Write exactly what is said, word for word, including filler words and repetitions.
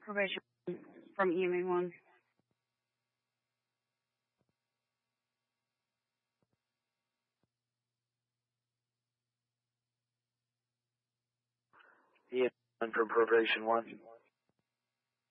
Probation from E M A one. E M A one from probation one.